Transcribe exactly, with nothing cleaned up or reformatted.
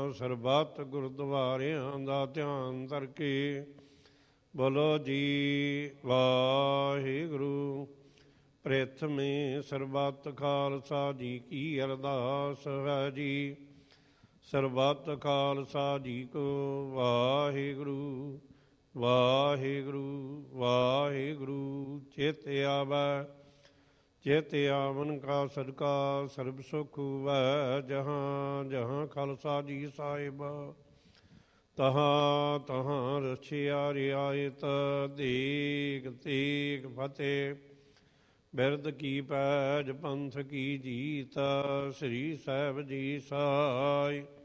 ਸਰਬੱਤ ਗੁਰਦੁਆਰਿਆਂ ਦਾ ਧਿਆਨ ਧਰ ਕੇ ਬੋਲੋ ਜੀ ਵਾਹਿਗੁਰੂ। ਪ੍ਰਥਮੇ ਸਰਬੱਤ ਖਾਲਸਾ ਜੀ ਕੀ ਅਰਦਾਸ ਹੈ ਜੀ। ਸਰਬੱਤ ਖਾਲਸਾ ਜੀ ਕੋ ਵਾਹਿਗੁਰੂ ਵਾਹਿਗੁਰੂ ਵਾਹਿਗੁਰੂ। ਚਿਤ ਆਵੈ ਚਿਤ ਆਵਨ ਕਾ ਸਦਕਾ ਸਰਬ ਸੁਖ ਹੋਵੈ। ਜਹਾਂ ਜਹਾਂ ਖਾਲਸਾ ਜੀ ਸਾਹਿਬ ਤਹਾਂ ਤਹਾਂ ਰਛਿਆ ਰਿਆਇਤ। ਦੇਗ ਤੇਗ ਫਤਿਹ ਬਿਰਦ ਕੀ ਪੈਜ ਪੰਥ ਕੀ ਜੀਤ। ਸ੍ਰੀ ਸਾਹਿਬ ਜੀ ਸਾਈ।